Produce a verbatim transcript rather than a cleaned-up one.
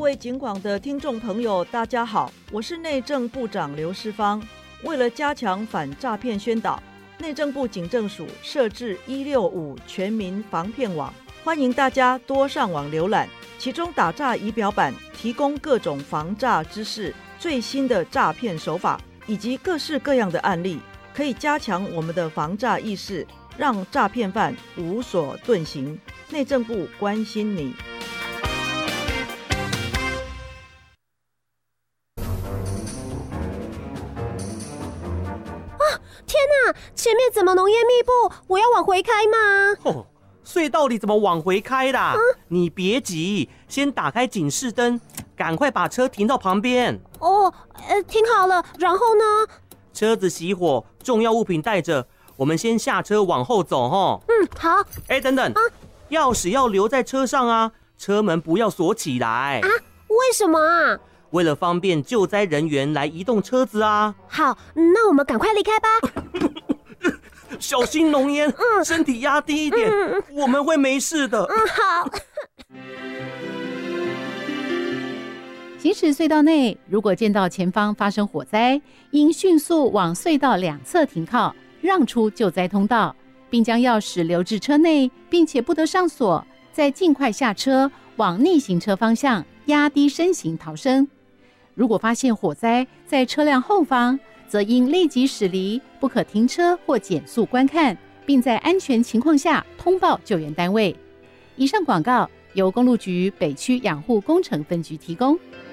位警广的听众朋友大家好，我是内政部长刘世芳。为了加强反诈骗宣导，内政部警政署设置一六五全民防骗网，欢迎大家多上网浏览，其中打诈仪表板提供各种防诈知识、最新的诈骗手法以及各式各样的案例，可以加强我们的防诈意识，让诈骗犯无所遁形。内政部关心你。 天哪，前面怎么浓烟密布？我要往回开吗？ 哦，隧道里怎么往回开啦？嗯、你别急，先打开警示灯，赶快把车停到旁边。 哦，呃，停好了，然后呢？ 车子熄火，重要物品带着，我们先下车往后走齁。 嗯，好。 哎，等等，啊、钥匙要留在车上啊，车门不要锁起来。 啊？为什么啊？ 为了方便救灾人员来移动车子啊。 好，那我们赶快离开吧。 小心浓烟，嗯、身体压低一点，嗯、我们会没事的。 嗯，好。 行驶隧道内，如果见到前方发生火灾，应迅速往隧道两侧停靠，让出救灾通道，并将钥匙留至车内，并且不得上锁，再尽快下车，往逆行车方向压低身形逃生。如果发现火灾在车辆后方，则应立即驶离，不可停车或减速观看，并在安全情况下通报救援单位。以上广告由公路局北区养护工程分局提供。